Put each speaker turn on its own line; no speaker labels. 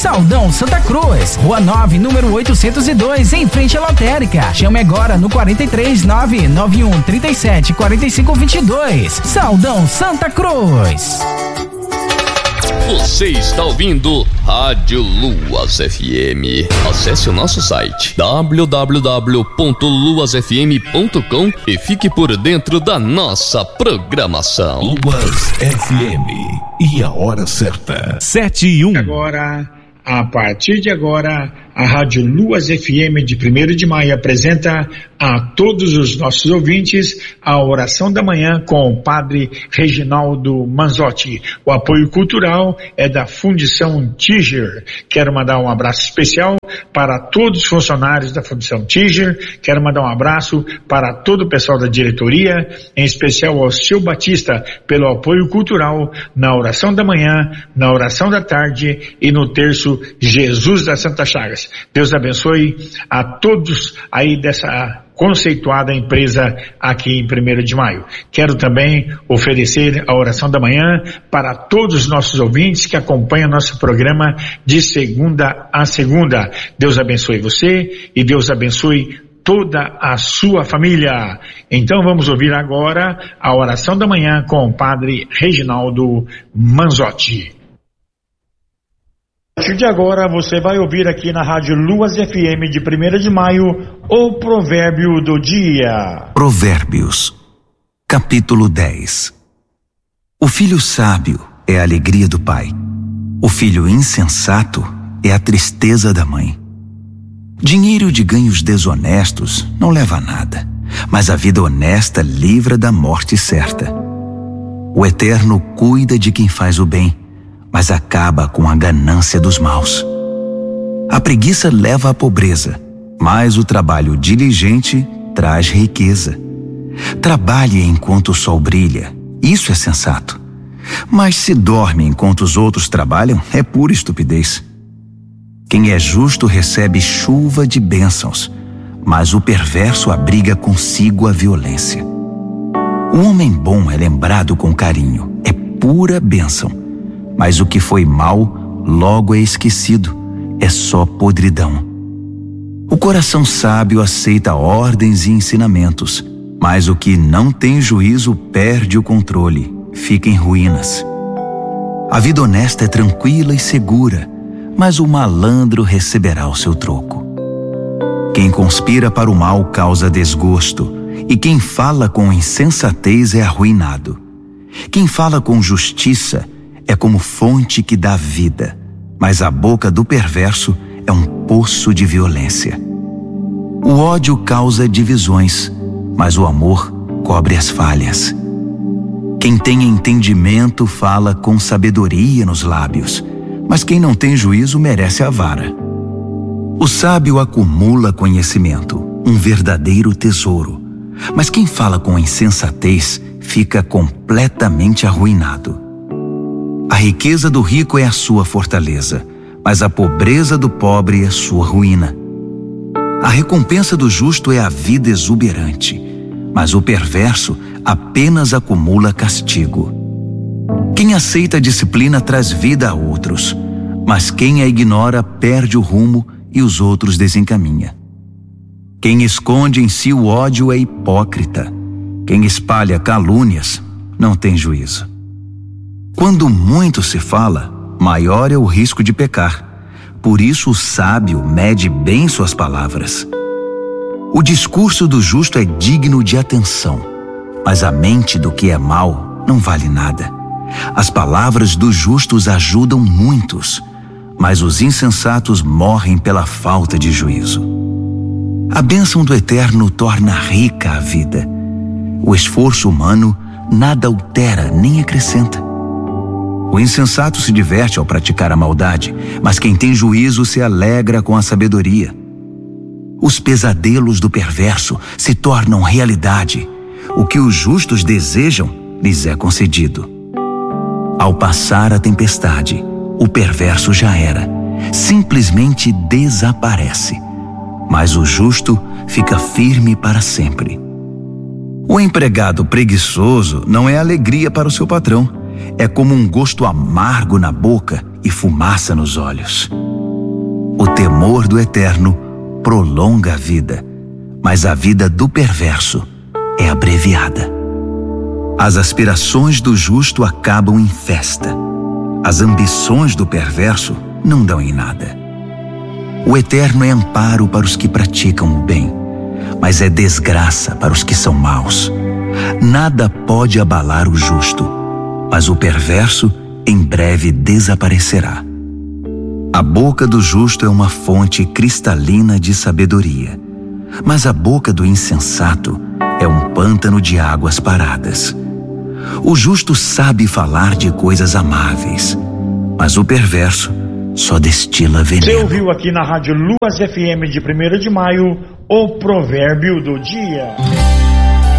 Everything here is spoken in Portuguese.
Saldão Santa Cruz, Rua 9, número 802, em frente à lotérica. Chame agora no 43991374522. Saldão Santa Cruz.
Você está ouvindo Rádio Luas FM. Acesse o nosso site www.luasfm.com e fique por dentro da nossa programação.
Luas FM e a hora certa. 7:01.
Agora, a partir de agora, a Rádio Luas FM de 1º de maio apresenta a todos os nossos ouvintes a oração da manhã com o Padre Reginaldo Manzotti. O apoio cultural é da Fundição Tiger. Quero mandar um abraço especial para todos os funcionários da Fundição Tiger. Quero mandar um abraço para todo o pessoal da diretoria, em especial ao Seu Batista, pelo apoio cultural na oração da manhã, na oração da tarde e no terço Jesus das Santas Chagas. Deus abençoe a todos aí dessa conceituada empresa aqui em 1º de maio. Quero também oferecer a oração da manhã para todos os nossos ouvintes que acompanham nosso programa de segunda a segunda. Deus abençoe você e Deus abençoe toda a sua família. Então vamos ouvir agora a oração da manhã com o Padre Reginaldo Manzotti. A partir de agora você vai ouvir aqui na Rádio Luas FM de 1º de maio o provérbio do dia.
Provérbios, capítulo 10. O filho sábio é a alegria do pai. O filho insensato é a tristeza da mãe. Dinheiro de ganhos desonestos não leva a nada, mas a vida honesta livra da morte certa. O Eterno cuida de quem faz o bem, mas acaba com a ganância dos maus. A preguiça leva à pobreza, mas o trabalho diligente traz riqueza. Trabalhe enquanto o sol brilha, isso é sensato. Mas se dorme enquanto os outros trabalham, é pura estupidez. Quem é justo recebe chuva de bênçãos, mas o perverso abriga consigo a violência. O homem bom é lembrado com carinho, é pura bênção. Mas o que foi mal, logo é esquecido, é só podridão. O coração sábio aceita ordens e ensinamentos, mas o que não tem juízo perde o controle, fica em ruínas. A vida honesta é tranquila e segura, mas o malandro receberá o seu troco. Quem conspira para o mal causa desgosto, e quem fala com insensatez é arruinado. Quem fala com justiça é como fonte que dá vida, mas a boca do perverso é um poço de violência. O ódio causa divisões, mas o amor cobre as falhas. Quem tem entendimento fala com sabedoria nos lábios, mas quem não tem juízo merece a vara. O sábio acumula conhecimento, um verdadeiro tesouro, mas quem fala com insensatez fica completamente arruinado. A riqueza do rico é a sua fortaleza, mas a pobreza do pobre é sua ruína. A recompensa do justo é a vida exuberante, mas o perverso apenas acumula castigo. Quem aceita a disciplina traz vida a outros, mas quem a ignora perde o rumo e os outros desencaminha. Quem esconde em si o ódio é hipócrita. Quem espalha calúnias não tem juízo. Quando muito se fala, maior é o risco de pecar. Por isso o sábio mede bem suas palavras. O discurso do justo é digno de atenção, mas a mente do que é mau não vale nada. As palavras dos justos ajudam muitos, mas os insensatos morrem pela falta de juízo. A bênção do Eterno torna rica a vida. O esforço humano nada altera nem acrescenta. O insensato se diverte ao praticar a maldade, mas quem tem juízo se alegra com a sabedoria. Os pesadelos do perverso se tornam realidade. O que os justos desejam lhes é concedido. Ao passar a tempestade, o perverso já era, simplesmente desaparece. Mas o justo fica firme para sempre. O empregado preguiçoso não é alegria para o seu patrão. É como um gosto amargo na boca e fumaça nos olhos. O temor do Eterno prolonga a vida, mas a vida do perverso é abreviada. As aspirações do justo acabam em festa. As ambições do perverso não dão em nada. O Eterno é amparo para os que praticam o bem, mas é desgraça para os que são maus. Nada pode abalar o justo, mas o perverso em breve desaparecerá. A boca do justo é uma fonte cristalina de sabedoria, mas a boca do insensato é um pântano de águas paradas. O justo sabe falar de coisas amáveis, mas o perverso só destila veneno.
Você ouviu aqui na Rádio Luas FM de 1º de maio o provérbio do dia.